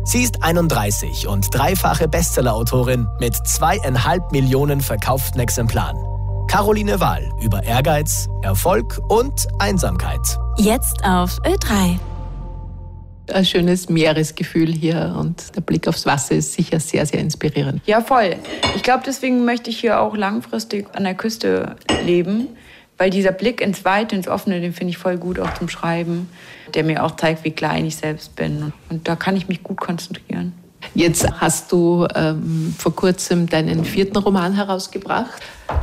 Sie ist 31 und dreifache Bestsellerautorin mit 2,5 Millionen verkauften Exemplaren. Caroline Wahl über Ehrgeiz, Erfolg und Einsamkeit. Jetzt auf Ö3. Ein schönes Meeresgefühl hier und der Blick aufs Wasser ist sicher sehr, sehr inspirierend. Ja, voll. Ich glaube, deswegen möchte ich hier auch langfristig an der Küste leben, weil dieser Blick ins Weite, ins Offene, den finde ich voll gut auch zum Schreiben, der mir auch zeigt, wie klein ich selbst bin. Und da kann ich mich gut konzentrieren. Jetzt hast du vor kurzem deinen 4. Roman herausgebracht,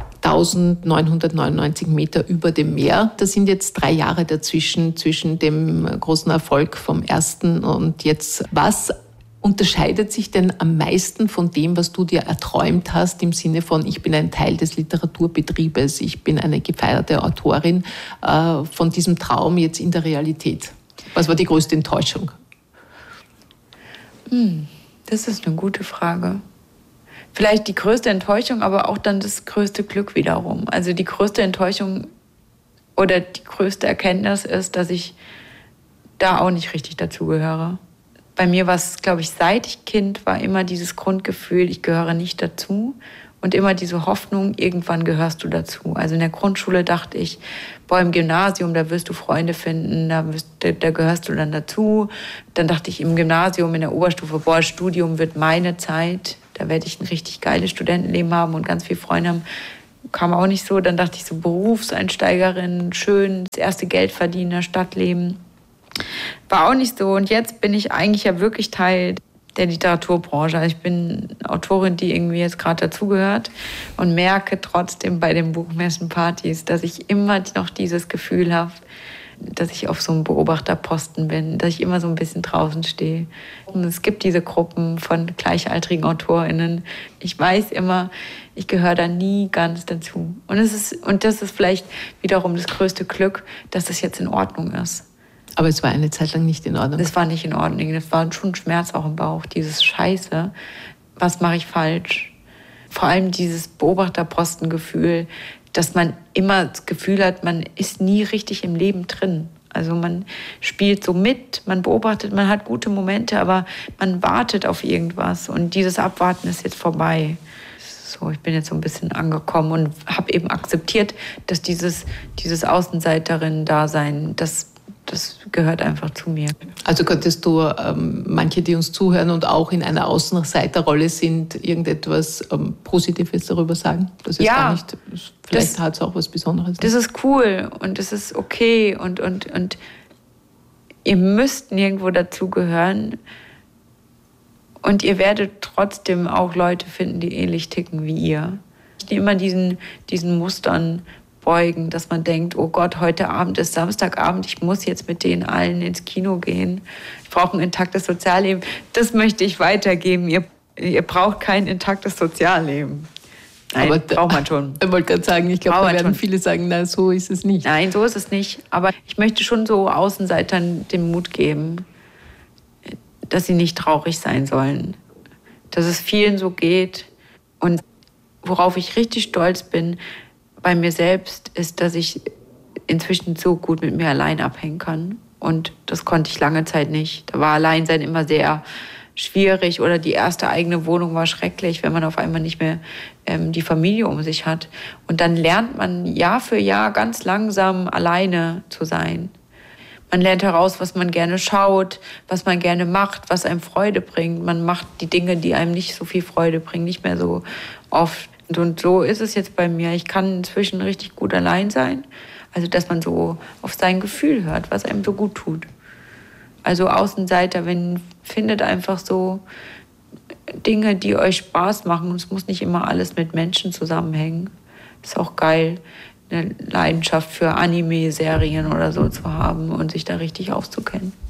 1999 Meter über dem Meer. Da sind jetzt 3 Jahre dazwischen, zwischen dem großen Erfolg vom ersten und jetzt. Was unterscheidet sich denn am meisten von dem, was du dir erträumt hast, im Sinne von, ich bin ein Teil des Literaturbetriebes, ich bin eine gefeierte Autorin, von diesem Traum jetzt in der Realität? Was war die größte Enttäuschung? Das ist eine gute Frage. Vielleicht die größte Enttäuschung, aber auch dann das größte Glück wiederum. Also die größte Enttäuschung oder die größte Erkenntnis ist, dass ich da auch nicht richtig dazugehöre. Bei mir war es, glaube ich, seit ich Kind war immer dieses Grundgefühl, ich gehöre nicht dazu. Und immer diese Hoffnung, irgendwann gehörst du dazu. Also in der Grundschule dachte ich, im Gymnasium, da wirst du Freunde finden, da gehörst du dann dazu. Dann dachte ich im Gymnasium, in der Oberstufe, Studium wird meine Zeit. Da werde ich ein richtig geiles Studentenleben haben und ganz viele Freunde haben. Kam auch nicht so. Dann dachte ich so, Berufseinsteigerin, schön, das erste Geld verdienen, Stadtleben. War auch nicht so. Und jetzt bin ich eigentlich ja wirklich Teil der Literaturbranche. Also ich bin Autorin, die irgendwie jetzt gerade dazugehört und merke trotzdem bei den Buchmessenpartys, dass ich immer noch dieses Gefühl habe, dass ich auf so einem Beobachterposten bin, dass ich immer so ein bisschen draußen stehe. Und es gibt diese Gruppen von gleichaltrigen AutorInnen. Ich weiß immer, ich gehöre da nie ganz dazu. Und das ist vielleicht wiederum das größte Glück, dass das jetzt in Ordnung ist. Aber es war eine Zeit lang nicht in Ordnung. Das war nicht in Ordnung. Das war schon Schmerz auch im Bauch. Dieses Scheiße, was mache ich falsch? Vor allem dieses Beobachterpostengefühl, dass man immer das Gefühl hat, man ist nie richtig im Leben drin. Also man spielt so mit, man beobachtet, man hat gute Momente, aber man wartet auf irgendwas. Und dieses Abwarten ist jetzt vorbei. So, ich bin jetzt so ein bisschen angekommen und habe eben akzeptiert, dass dieses Außenseiterin-Dasein, das gehört einfach zu mir. Also könntest du manche, die uns zuhören und auch in einer Außenseiterrolle sind, irgendetwas Positives darüber sagen? Das ist gar nicht, vielleicht hat es auch was Besonderes. Das ist cool und das ist okay und ihr müsst nirgendwo dazugehören und ihr werdet trotzdem auch Leute finden, die ähnlich ticken wie ihr. Nicht immer diesen Mustern beugen, dass man denkt, oh Gott, heute Abend ist Samstagabend, ich muss jetzt mit denen allen ins Kino gehen. Ich brauche ein intaktes Sozialleben. Das möchte ich weitergeben. Ihr braucht kein intaktes Sozialleben. Nein, aber braucht man schon. Ich wollte gerade sagen, ich glaube, da werden viele sagen, na, so ist es nicht. Nein, so ist es nicht. Aber ich möchte schon so Außenseitern den Mut geben, dass sie nicht traurig sein sollen. Dass es vielen so geht. Und worauf ich richtig stolz bin, bei mir selbst ist, dass ich inzwischen so gut mit mir allein abhängen kann. Und das konnte ich lange Zeit nicht. Da war Alleinsein immer sehr schwierig oder die erste eigene Wohnung war schrecklich, wenn man auf einmal nicht mehr die Familie um sich hat. Und dann lernt man Jahr für Jahr ganz langsam alleine zu sein. Man lernt heraus, was man gerne schaut, was man gerne macht, was einem Freude bringt. Man macht die Dinge, die einem nicht so viel Freude bringen, nicht mehr so oft. Und so ist es jetzt bei mir. Ich kann inzwischen richtig gut allein sein. Also, dass man so auf sein Gefühl hört, was einem so gut tut. Also Außenseiter, findet einfach so Dinge, die euch Spaß machen. Und es muss nicht immer alles mit Menschen zusammenhängen. Ist auch geil, eine Leidenschaft für Anime-Serien oder so zu haben und sich da richtig auszukennen.